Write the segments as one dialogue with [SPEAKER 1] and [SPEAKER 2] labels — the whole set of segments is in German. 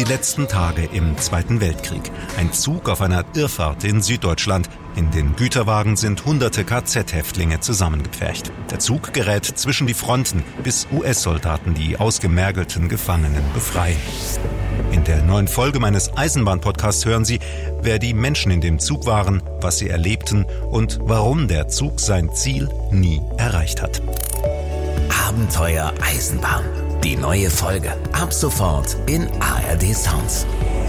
[SPEAKER 1] Die letzten Tage im Zweiten Weltkrieg. Ein Zug auf einer Irrfahrt in Süddeutschland. In den Güterwagen sind hunderte KZ-Häftlinge zusammengepfercht. Der Zug gerät zwischen die Fronten, bis US-Soldaten die ausgemergelten Gefangenen befreien. In der neuen Folge meines Eisenbahn-Podcasts hören Sie, wer die Menschen in dem Zug waren, was sie erlebten und warum der Zug sein Ziel nie erreicht hat.
[SPEAKER 2] Abenteuer Eisenbahn. Die neue Folge. Ab sofort in ARD Sounds.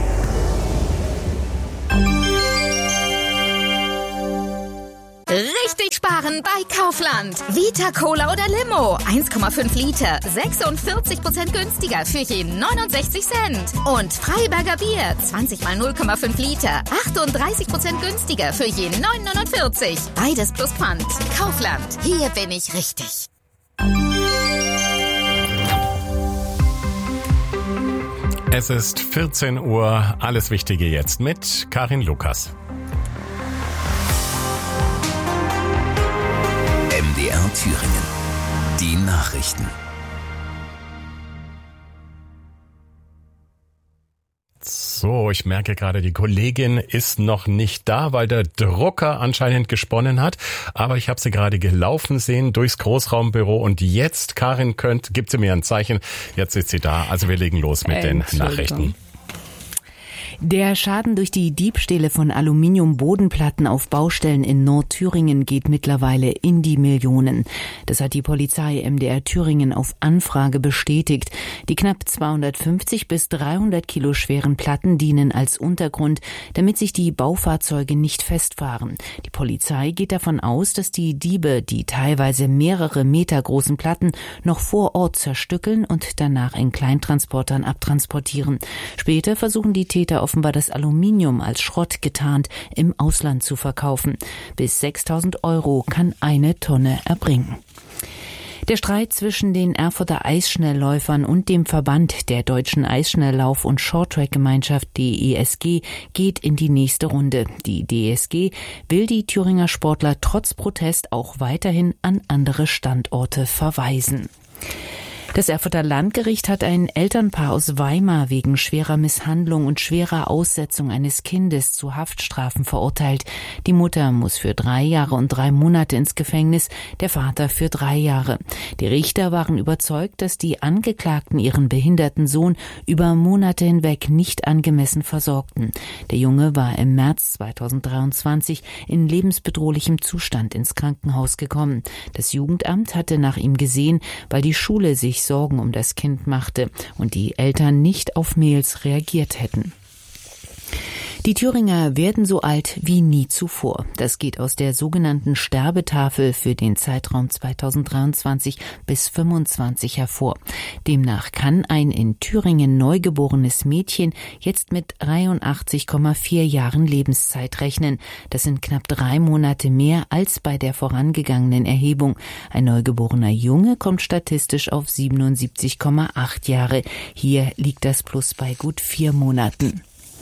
[SPEAKER 3] Richtig sparen bei Kaufland. Vita Cola oder Limo. 1,5 Liter. 46% günstiger für je 69 Cent. Und Freiberger Bier. 20 mal 0,5 Liter. 38% günstiger für je 9,49. Beides plus Pfand. Kaufland. Hier bin ich richtig.
[SPEAKER 4] Es ist 14 Uhr. Alles Wichtige jetzt mit Karin Lukas.
[SPEAKER 2] MDR Thüringen. Die Nachrichten.
[SPEAKER 4] So, ich merke gerade, die Kollegin ist noch nicht da, weil der Drucker anscheinend gesponnen hat. Aber ich habe sie gerade gelaufen sehen durchs Großraumbüro und jetzt, Karin, gibt sie mir ein Zeichen. Jetzt ist sie da. Also wir legen los mit den Nachrichten.
[SPEAKER 5] Der Schaden durch die Diebstähle von Aluminiumbodenplatten auf Baustellen in Nordthüringen geht mittlerweile in die Millionen. Das hat die Polizei MDR Thüringen auf Anfrage bestätigt. Die knapp 250 bis 300 Kilo schweren Platten dienen als Untergrund, damit sich die Baufahrzeuge nicht festfahren. Die Polizei geht davon aus, dass die Diebe die teilweise mehrere Meter großen Platten noch vor Ort zerstückeln und danach in Kleintransportern abtransportieren. Später versuchen die Täter offenbar das Aluminium als Schrott getarnt im Ausland zu verkaufen. Bis 6.000 € kann eine Tonne erbringen. Der Streit zwischen den Erfurter Eisschnellläufern und dem Verband der Deutschen Eisschnelllauf- und Shorttrack-Gemeinschaft DESG geht in die nächste Runde. Die DESG will die Thüringer Sportler trotz Protest auch weiterhin an andere Standorte verweisen. Das Erfurter Landgericht hat ein Elternpaar aus Weimar wegen schwerer Misshandlung und schwerer Aussetzung eines Kindes zu Haftstrafen verurteilt. Die Mutter muss für 3 Jahre und 3 Monate ins Gefängnis, der Vater für 3 Jahre. Die Richter waren überzeugt, dass die Angeklagten ihren behinderten Sohn über Monate hinweg nicht angemessen versorgten. Der Junge war im März 2023 in lebensbedrohlichem Zustand ins Krankenhaus gekommen. Das Jugendamt hatte nach ihm gesehen, weil die Schule sich Sorgen um das Kind machte und die Eltern nicht auf Mails reagiert hätten. Die Thüringer werden so alt wie nie zuvor. Das geht aus der sogenannten Sterbetafel für den Zeitraum 2023 bis 2025 hervor. Demnach kann ein in Thüringen neugeborenes Mädchen jetzt mit 83,4 Jahren Lebenszeit rechnen. Das sind knapp 3 Monate mehr als bei der vorangegangenen Erhebung. Ein neugeborener Junge kommt statistisch auf 77,8 Jahre. Hier liegt das Plus bei gut 4 Monaten.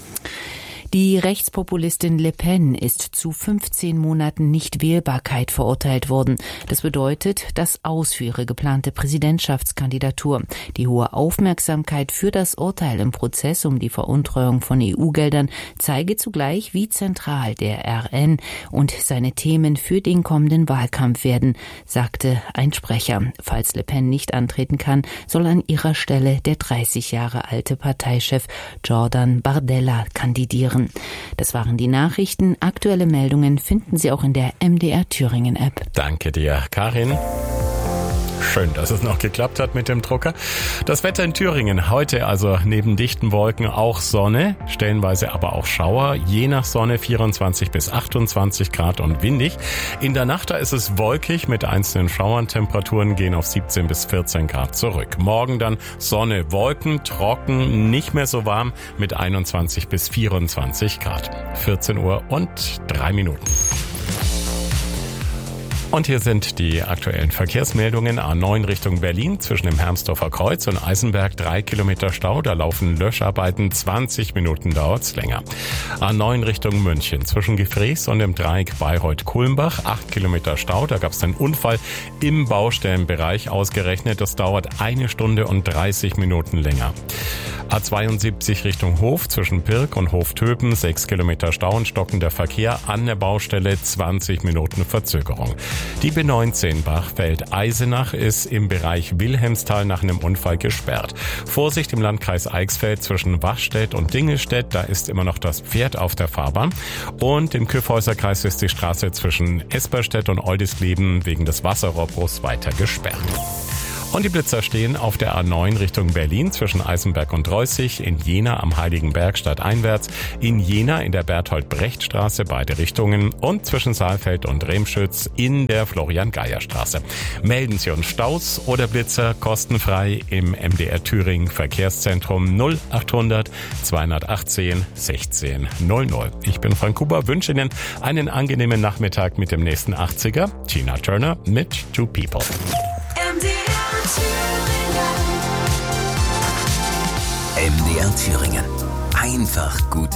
[SPEAKER 5] Die Rechtspopulistin Le Pen ist zu 15 Monaten Nichtwählbarkeit verurteilt worden. Das bedeutet das Aus für ihre geplante Präsidentschaftskandidatur. Die hohe Aufmerksamkeit für das Urteil im Prozess um die Veruntreuung von EU-Geldern zeige zugleich, wie zentral der RN und seine Themen für den kommenden Wahlkampf werden, sagte ein Sprecher. Falls Le Pen nicht antreten kann, soll an ihrer Stelle der 30 Jahre alte Parteichef Jordan Bardella kandidieren. Das waren die Nachrichten. Aktuelle Meldungen finden Sie auch in der MDR Thüringen App.
[SPEAKER 4] Danke dir, Karin. Schön, dass es noch geklappt hat mit dem Drucker. Das Wetter in Thüringen heute also neben dichten Wolken auch Sonne, stellenweise aber auch Schauer, je nach Sonne 24 bis 28 Grad und windig. In der Nacht da ist es wolkig mit einzelnen Schauern, Temperaturen gehen auf 17 bis 14 Grad zurück. Morgen dann Sonne, Wolken, trocken, nicht mehr so warm mit 21 bis 24 Grad. 14 Uhr und 3 Minuten. Und hier sind die aktuellen Verkehrsmeldungen. A9 Richtung Berlin zwischen dem Hermsdorfer Kreuz und Eisenberg 3 Kilometer Stau. Da laufen Löscharbeiten, 20 Minuten dauert's länger. A9 Richtung München zwischen Gefrees und dem Dreieck Bayreuth-Kulmbach 8 Kilometer Stau. Da gab's einen Unfall im Baustellenbereich ausgerechnet. Das dauert 1 Stunde und 30 Minuten länger. A72 Richtung Hof zwischen Pirk und Hoftöpen, 6 Kilometer Stau und stockender Verkehr an der Baustelle, 20 Minuten Verzögerung. Die B19 Bachfeld-Eisenach ist im Bereich Wilhelmsthal nach einem Unfall gesperrt. Vorsicht im Landkreis Eichsfeld zwischen Wachstedt und Dingelstedt, da ist immer noch das Pferd auf der Fahrbahn. Und im Kyffhäuserkreis ist die Straße zwischen Esperstedt und Oldisleben wegen des Wasserrohrbruchs weiter gesperrt. Und die Blitzer stehen auf der A9 Richtung Berlin zwischen Eisenberg und Reußig, in Jena am Heiligenberg stadteinwärts, in Jena in der Berthold-Brecht-Straße beide Richtungen und zwischen Saalfeld und Remschütz in der Florian-Geyer-Straße. Melden Sie uns Staus oder Blitzer kostenfrei im MDR Thüringen Verkehrszentrum 0800 218 16 00. Ich bin Frank Huber, wünsche Ihnen einen angenehmen Nachmittag mit dem nächsten 80er. Tina Turner mit Two People.
[SPEAKER 2] MDR Thüringen. Einfach gut